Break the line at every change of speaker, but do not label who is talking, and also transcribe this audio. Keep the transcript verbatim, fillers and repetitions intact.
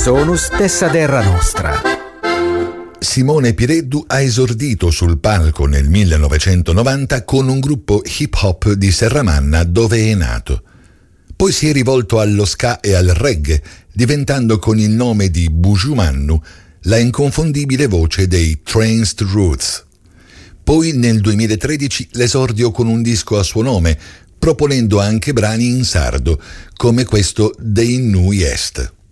sonus dessa terra nostra.
Simone Pireddu ha esordito sul palco nel millenovecentonovanta con un gruppo hip hop di Serramanna, dove è nato. Poi si è rivolto allo ska e al reggae, diventando con il nome di Buju Mannu la inconfondibile voce dei Tranced Roots. Poi nel duemilatredici l'esordio con un disco a suo nome, proponendo anche brani in sardo, come questo Dei Nu Est.